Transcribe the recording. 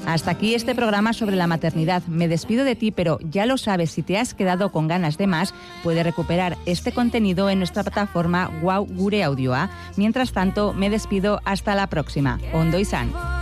Hasta aquí este programa sobre la maternidad. Me despido de ti, pero ya lo sabes, si te has quedado con ganas de más, puedes recuperar este contenido en nuestra plataforma Wow Gure Audioa. Mientras tanto, me despido hasta la próxima. Ondo izan.